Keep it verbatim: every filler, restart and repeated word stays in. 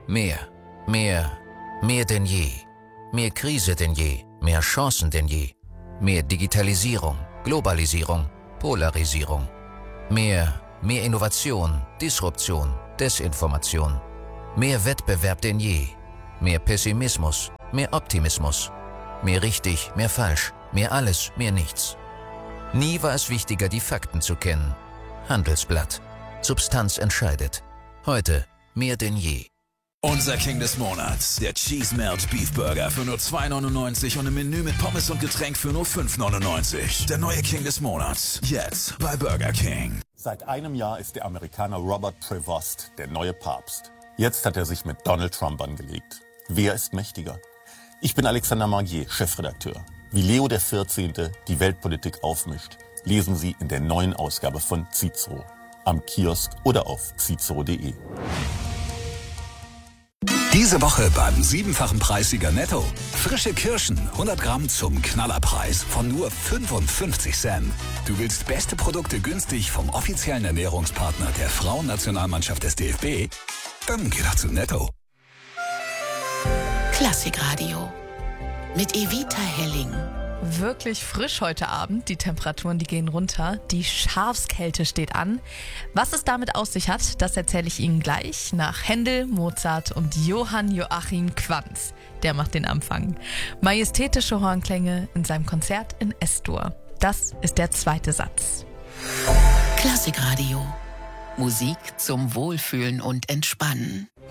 Mehr, mehr, mehr denn je. Mehr Krise denn je, mehr Chancen denn je. Mehr Digitalisierung, Globalisierung, Polarisierung. Mehr, mehr Innovation, Disruption, Desinformation. Mehr Wettbewerb denn je. Mehr Pessimismus, mehr Optimismus. Mehr richtig, mehr falsch, mehr alles, mehr nichts. Nie war es wichtiger, die Fakten zu kennen. Handelsblatt. Substanz entscheidet. Heute mehr denn je. Unser King des Monats, der Cheese Melt Beef Burger für nur zwei neunundneunzig und im Menü mit Pommes und Getränk für nur fünf neunundneunzig. Der neue King des Monats, jetzt bei Burger King. Seit einem Jahr ist der Amerikaner Robert Prevost der neue Papst. Jetzt hat er sich mit Donald Trump angelegt. Wer ist mächtiger? Ich bin Alexander Magier, Chefredakteur. Wie Leo der vierzehnte die Weltpolitik aufmischt, lesen Sie in der neuen Ausgabe von Cicero. Am Kiosk oder auf cicero punkt de. Diese Woche beim siebenfachen Preissieger Netto. Frische Kirschen, hundert Gramm zum Knallerpreis von nur fünfundfünfzig Cent. Du willst beste Produkte günstig vom offiziellen Ernährungspartner der Frauennationalmannschaft des D F B? Dann geh doch zu Netto. Klassikradio mit Evita Helling. Wirklich frisch heute Abend. Die Temperaturen, die gehen runter. Die Schafskälte steht an. Was es damit auf sich hat, das erzähle ich Ihnen gleich nach Händel, Mozart und Johann Joachim Quanz. Der macht den Anfang. Majestätische Hornklänge in seinem Konzert in S-Dur. Das ist der zweite Satz. Klassikradio. Musik zum Wohlfühlen und Entspannen.